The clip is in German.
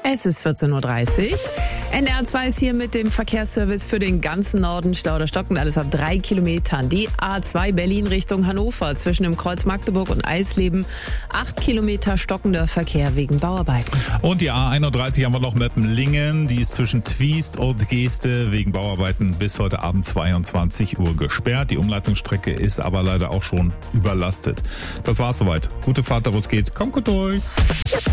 Es ist 14.30 Uhr. NDR 2 ist hier mit dem Verkehrsservice für den ganzen Norden. Stau oder Stocken, alles ab 3 Kilometern. Die A2 Berlin Richtung Hannover zwischen dem Kreuz Magdeburg und Eisleben. 8 Kilometer stockender Verkehr wegen Bauarbeiten. Und die A31 haben wir noch Meppen-Lingen. Die ist zwischen Twiest und Geeste wegen Bauarbeiten bis heute Abend 22 Uhr gesperrt. Die Umleitungsstrecke ist aber leider auch schon überlastet. Das war's soweit. Gute Fahrt, da wo es geht. Kommt gut durch.